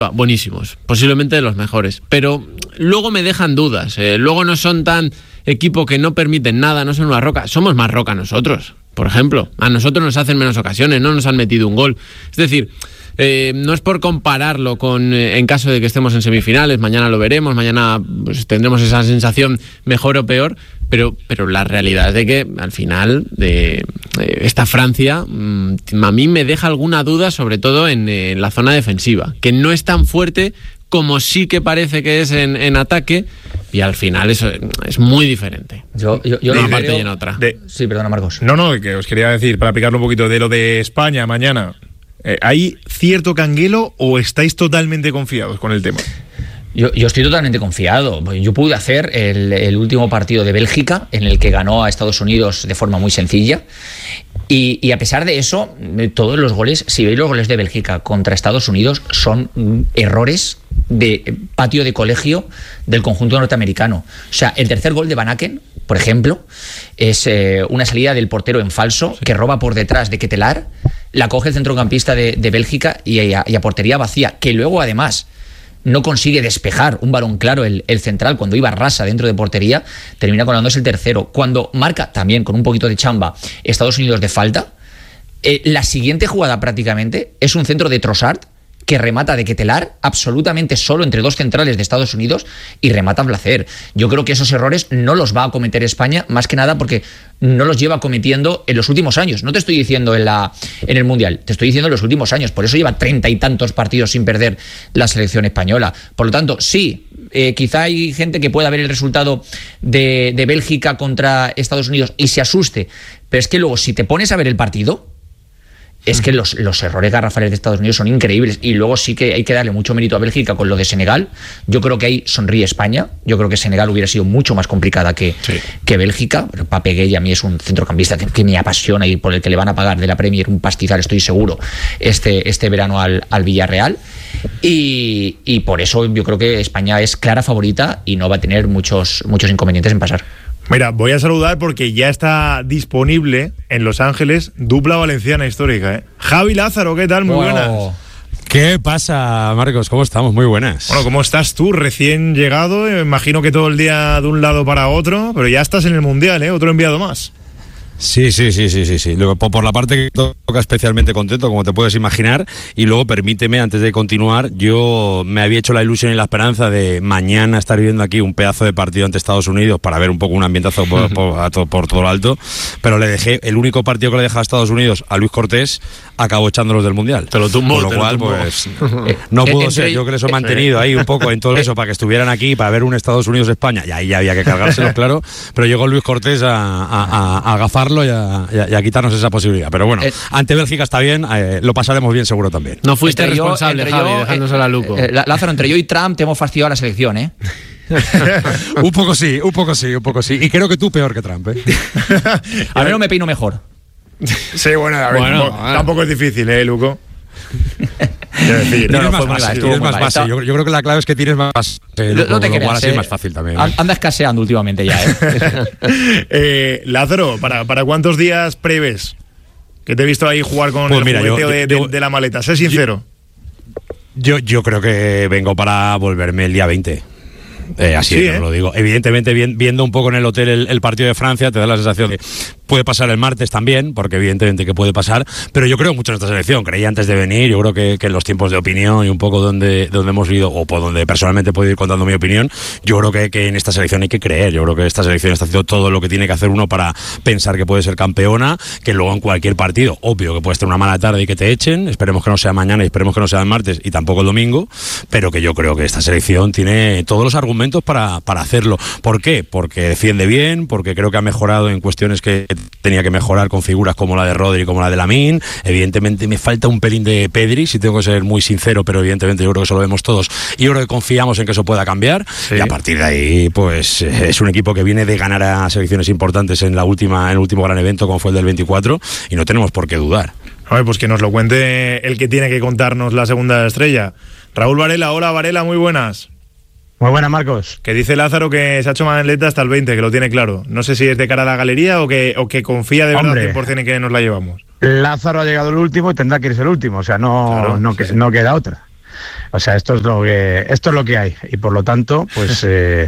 buenísimos, posiblemente de los mejores, pero luego me dejan dudas, luego no son tan equipo que no permiten nada, no son una roca, somos más roca nosotros, por ejemplo, a nosotros nos hacen menos ocasiones, no nos han metido un gol, es decir, no es por compararlo con en caso de que estemos en semifinales, mañana lo veremos, mañana pues, tendremos esa sensación mejor o peor, pero la realidad es de que al final esta Francia a mí me deja alguna duda, sobre todo en la zona defensiva, que no es tan fuerte como sí que parece que es en ataque, y al final eso es muy diferente. Yo una parte y en otra. Sí, perdona, Marcos. No, que os quería decir, para aplicarlo un poquito de lo de España mañana, ¿hay cierto canguelo o estáis totalmente confiados con el tema? Yo estoy totalmente confiado. Yo pude hacer el último partido de Bélgica, en el que ganó a Estados Unidos de forma muy sencilla. Y a pesar de eso, todos los goles, si veis los goles de Bélgica contra Estados Unidos, son errores de patio de colegio del conjunto norteamericano. O sea, el tercer gol de Van Aken, por ejemplo, es una salida del portero en falso, que roba por detrás de Ketelaar, la coge el centrocampista de Bélgica y a portería vacía, que luego además no consigue despejar un balón claro el central cuando iba rasa dentro de portería, termina colándose el tercero. Cuando marca, también con un poquito de chamba, Estados Unidos de falta, la siguiente jugada prácticamente es un centro de Trossard que remata de Ketelaar absolutamente solo entre dos centrales de Estados Unidos y remata Blacer. Yo creo que esos errores no los va a cometer España, más que nada porque no los lleva cometiendo en los últimos años. No te estoy diciendo en el Mundial, te estoy diciendo en los últimos años. Por eso lleva 30 y tantos partidos sin perder la selección española. Por lo tanto, sí, quizá hay gente que pueda ver el resultado de Bélgica contra Estados Unidos y se asuste, pero es que luego si te pones a ver el partido, es que los errores garrafales de Estados Unidos son increíbles, y luego sí que hay que darle mucho mérito a Bélgica con lo de Senegal. Yo creo que ahí sonríe España. Yo creo que Senegal hubiera sido mucho más complicada que Bélgica. Pero Pape Gueye a mí es un centrocampista que me apasiona y por el que le van a pagar de la Premier un pastizal, estoy seguro, este verano al Villarreal. Y por eso yo creo que España es clara favorita y no va a tener muchos inconvenientes en pasar. Mira, voy a saludar porque ya está disponible en Los Ángeles dupla valenciana histórica, Javi Lázaro, ¿qué tal? Muy buenas. ¿Qué pasa, Marcos? ¿Cómo estamos? Muy buenas. Bueno, ¿cómo estás tú? Recién llegado, imagino que todo el día de un lado para otro, pero ya estás en el Mundial, otro enviado más. Sí. Luego, por la parte que toca, especialmente contento, como te puedes imaginar. Y luego, permíteme, antes de continuar, yo me había hecho la ilusión y la esperanza de mañana estar viendo aquí un pedazo de partido ante Estados Unidos para ver un poco un ambientazo por todo lo alto, pero le dejé, el único partido que le dejé a Estados Unidos a Luis Cortés, acabó echándolos del Mundial. Te lo tumbó. Con lo cual, pues, no pudo ser. Yo que les he mantenido ahí un poco en todo eso, para que estuvieran aquí, para ver un Estados Unidos-España, y ahí ya había que cargárselos, claro, pero llegó Luis Cortés a agafarlo y a quitarnos esa posibilidad. Pero bueno, ante Bélgica está bien, lo pasaremos bien seguro también. No fuiste responsable, Javi, dejándosela a Luco. Lázaro, entre yo y Trump te hemos fastidiado la selección, Un poco sí. Y creo que tú peor que Trump, A ver, no me peino mejor. Sí, bueno, a ver, tampoco es difícil, Luco. Tienes más base. Yo creo que la clave es que tienes más base. No te creas, es más fácil también. Anda escaseando últimamente ya, Lázaro, ¿para cuántos días prevés? Que te he visto ahí jugar con el jugueteo de la maleta. Sé sincero. Yo creo que vengo para volverme el día 20. Así os lo digo. Evidentemente, viendo un poco en el hotel el partido de Francia, te da la sensación de que puede pasar el martes también, porque evidentemente que puede pasar, pero yo creo mucho en esta selección. Creí antes de venir, yo creo que en los tiempos de opinión y un poco donde hemos ido, o por donde personalmente puedo ir contando mi opinión, yo creo que en esta selección hay que creer. Yo creo que esta selección está haciendo todo lo que tiene que hacer uno para pensar que puede ser campeona, que luego en cualquier partido, obvio que puedes tener una mala tarde y que te echen, esperemos que no sea mañana y esperemos que no sea el martes y tampoco el domingo, pero que yo creo que esta selección tiene todos los argumentos para hacerlo. ¿Por qué? Porque defiende bien, porque creo que ha mejorado en cuestiones que tenía que mejorar, con figuras como la de Rodri y como la de Lamine. Evidentemente me falta un pelín de Pedri, si tengo que ser muy sincero, pero evidentemente yo creo que eso lo vemos todos y yo creo que confiamos en que eso pueda cambiar, y a partir de ahí pues es un equipo que viene de ganar a selecciones importantes en el último gran evento como fue el del 24, y no tenemos por qué dudar. A ver, pues que nos lo cuente el que tiene que contarnos la segunda estrella. Raúl Varela. Hola, Varela, muy buenas. Muy buenas, Marcos. Que dice Lázaro que se ha hecho maleta hasta el 20, que lo tiene claro. No sé si es de cara a la galería o que confía de verdad 100% en que nos la llevamos. Lázaro ha llegado el último y tendrá que irse el último, o sea, no queda otra. O sea, esto es lo que hay. Y por lo tanto, pues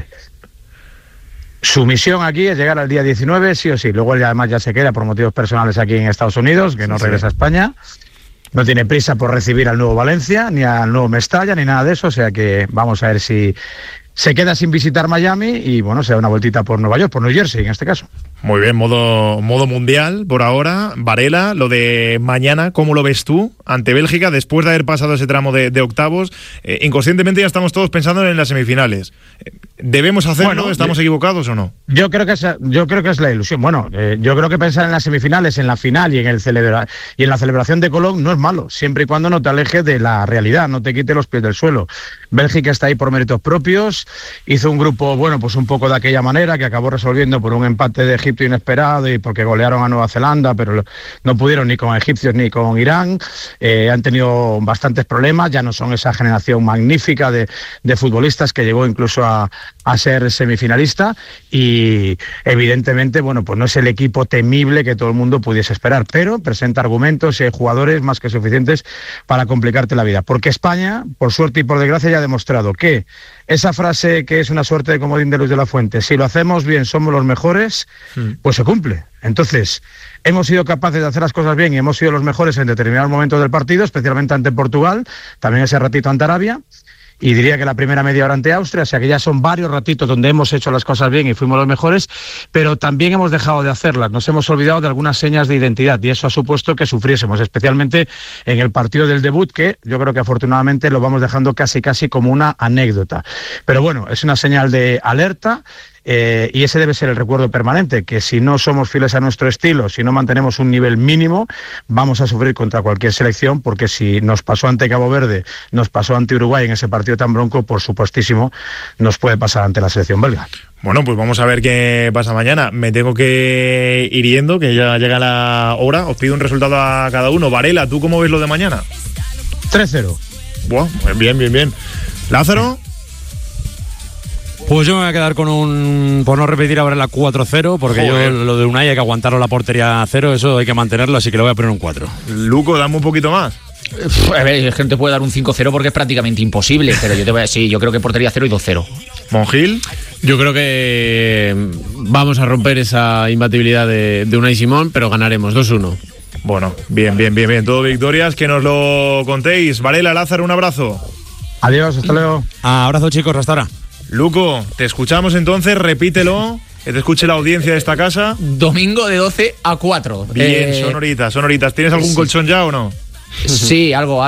su misión aquí es llegar al día 19, sí o sí. Luego él además ya se queda por motivos personales aquí en Estados Unidos, que no regresa a España. No tiene prisa por recibir al nuevo Valencia, ni al nuevo Mestalla, ni nada de eso. O sea que vamos a ver si se queda sin visitar Miami y, bueno, se da una vueltita por Nueva York, por New Jersey en este caso. Muy bien, modo mundial por ahora. Varela, lo de mañana, ¿cómo lo ves tú ante Bélgica después de haber pasado ese tramo de octavos? Inconscientemente ya estamos todos pensando en las semifinales. ¿Debemos hacerlo? Bueno, ¿estamos equivocados o no? Yo creo que es la ilusión. Bueno, yo creo que pensar en las semifinales, en la final y en la celebración de Colón no es malo, siempre y cuando no te alejes de la realidad, no te quite los pies del suelo. Bélgica está ahí por méritos propios, hizo un grupo, bueno, pues un poco de aquella manera, que acabó resolviendo por un empate de Egipto inesperado y porque golearon a Nueva Zelanda, pero no pudieron ni con egipcios ni con Irán. Han tenido bastantes problemas, ya no son esa generación magnífica de futbolistas que llegó incluso a ser semifinalista y evidentemente, bueno, pues no es el equipo temible que todo el mundo pudiese esperar, pero presenta argumentos y hay jugadores más que suficientes para complicarte la vida, porque España, por suerte y por desgracia, ya ha demostrado que esa frase que es una suerte de comodín de Luis de la Fuente, si lo hacemos bien somos los mejores, pues se cumple. Entonces, hemos sido capaces de hacer las cosas bien y hemos sido los mejores en determinados momentos del partido, especialmente ante Portugal, también ese ratito ante Arabia, y diría que la primera media hora ante Austria, o sea que ya son varios ratitos donde hemos hecho las cosas bien y fuimos los mejores, pero también hemos dejado de hacerlas, nos hemos olvidado de algunas señas de identidad y eso ha supuesto que sufriésemos, especialmente en el partido del debut, que yo creo que afortunadamente lo vamos dejando casi como una anécdota. Pero bueno, es una señal de alerta. Y ese debe ser el recuerdo permanente, que si no somos fieles a nuestro estilo, si no mantenemos un nivel mínimo, vamos a sufrir contra cualquier selección, porque si nos pasó ante Cabo Verde, nos pasó ante Uruguay en ese partido tan bronco, por supuestísimo nos puede pasar ante la selección belga. Bueno, pues vamos a ver qué pasa mañana. Me tengo que ir yendo, que ya llega la hora. Os pido un resultado a cada uno. Varela, ¿tú cómo ves lo de mañana? 3-0. Bueno, bien. Lázaro. Pues yo me voy a quedar con por no repetir ahora la 4-0, porque Joder. Yo lo de Unai hay que aguantarlo la portería a 0, eso hay que mantenerlo, así que le voy a poner un 4. Luco, dame un poquito más. A ver, es que no te puede dar un 5-0 porque es prácticamente imposible, pero yo te voy a decir, yo creo que portería 0 y 2-0. Monjil. Yo creo que vamos a romper esa imbatibilidad de Unai Simón, pero ganaremos 2-1. Bueno, bien. Todo victorias, que nos lo contéis. Varela, Lázaro, un abrazo. Adiós, hasta luego. Abrazo, chicos, hasta ahora. Luco, te escuchamos entonces, repítelo, que te escuche la audiencia de esta casa. Domingo de 12 a 4. Bien, sonoritas. ¿Tienes algún colchón ya o no? Sí, algo.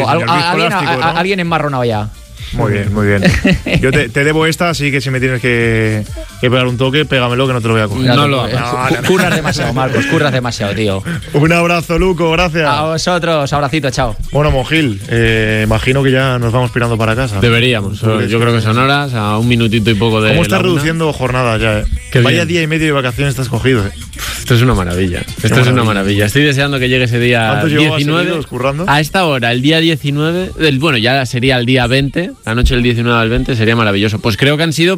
Alguien enmarronado ya. Muy bien. Yo te debo esta, así que si me tienes que pegar un toque, pégamelo, que no te lo voy a coger. No lo hagas. Curras demasiado, Marcos, tío. Un abrazo, Luco, gracias. A vosotros, abracito, chao. Bueno, Monjil, imagino que ya nos vamos pirando para casa. Deberíamos, yo creo que son horas, a un minutito y poco de. ¿Cómo estás reduciendo jornadas ya? Vaya día y medio de vacaciones estás cogido. Esto es una maravilla. Estoy deseando que llegue ese día 19. Currando? A esta hora, el día 19, bueno, ya sería el día 20. La noche del 19 al 20 sería maravilloso. Pues creo que han sido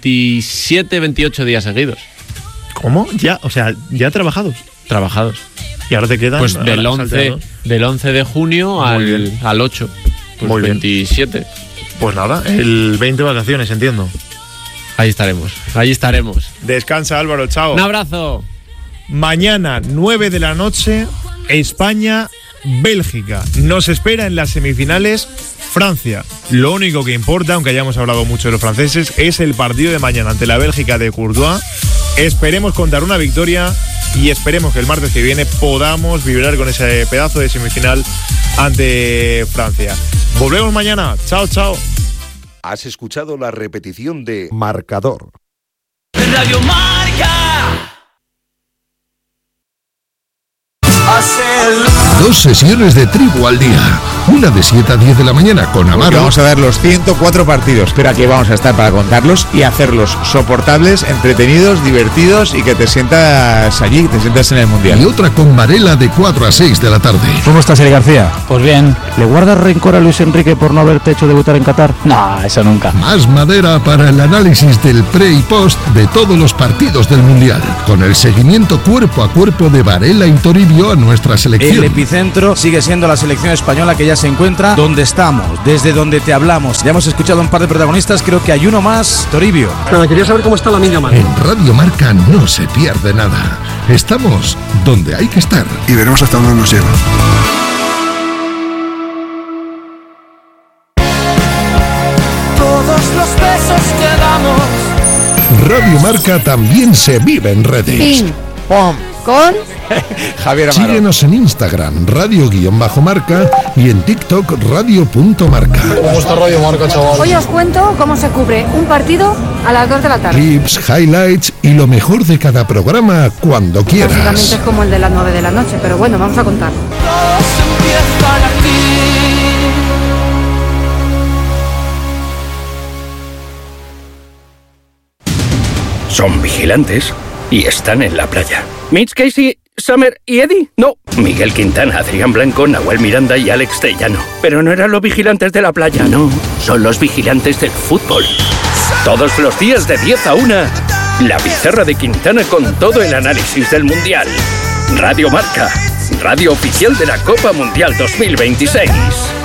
27, 28 días seguidos. ¿Cómo? Ya, o sea, ya trabajados. Y ahora te quedan... Pues del 11 de junio al 8. Pues muy 27. Bien. Pues nada, el 20 vacaciones, entiendo. Ahí estaremos. Descansa, Álvaro, chao. Un abrazo. Mañana, 9 de la noche, España, Bélgica. Nos espera en las semifinales Francia. Lo único que importa, aunque hayamos hablado mucho de los franceses, es el partido de mañana ante la Bélgica de Courtois. Esperemos contar una victoria y esperemos que el martes que viene podamos vibrar con ese pedazo de semifinal ante Francia. Volvemos mañana. Chao. Has escuchado la repetición de Marcador. Radio Marca. 2 sesiones de tribu al día. Una de 7 a 10 de la mañana con Amaro. Vamos a ver los 104 partidos, pero aquí vamos a estar para contarlos y hacerlos soportables, entretenidos, divertidos y que te sientas allí, te sientas en el Mundial. Y otra con Varela de 4 a 6 de la tarde. ¿Cómo estás, Eli García? Pues bien. ¿Le guardas rencor a Luis Enrique por no haberte hecho debutar en Qatar? No, eso nunca. Más madera para el análisis del pre y post de todos los partidos del Mundial. Con el seguimiento cuerpo a cuerpo de Varela y Toribio a nuestra selección. El epicentro centro sigue siendo la selección española, que ya se encuentra donde estamos, desde donde te hablamos. Ya hemos escuchado un par de protagonistas, creo que hay uno más, Toribio. Quería saber cómo está la niña Marca. En Radio Marca no se pierde nada. Estamos donde hay que estar. Y veremos hasta dónde nos lleva. Todos los besos que damos. Radio Marca también se vive en redes. Pim, pom, con Javier Amaro. Síguenos en Instagram, radio_marca, y en TikTok, radio.marca. ¿Cómo está Radio Marca, chaval? Hoy os cuento cómo se cubre un partido a las 2 de la tarde. Clips, highlights y lo mejor de cada programa cuando quieras. Básicamente es como el de las 9 de la noche, pero bueno, vamos a contar. Todos empiezan aquí. Son vigilantes y están en la playa. Mitch, Casey, Summer y Eddie. No, Miguel Quintana, Adrián Blanco, Nahuel Miranda y Alex Tellano. Pero no eran los vigilantes de la playa, no. Son los vigilantes del fútbol. Todos los días de 10 a 1, la pizarra de Quintana con todo el análisis del Mundial. Radio Marca, radio oficial de la Copa Mundial 2026.